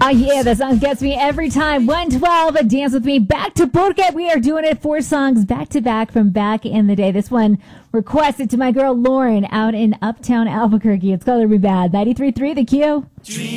Oh, yeah, that song gets me every time. 112, Dance With Me. Back to Porque. We are doing it 4 songs back to back from back in the day. This one requested to my girl Lauren out in Uptown Albuquerque. It's called Be Bad. 93.3 The Q.